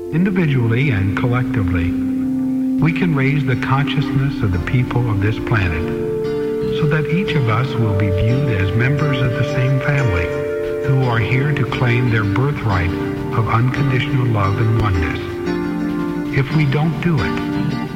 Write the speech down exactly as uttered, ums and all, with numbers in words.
Individually and collectively, we can raise the consciousness of the people of this planet so that each of us will be viewed as members of the same family who are here to claim their birthright of unconditional love and oneness. If we don't do it,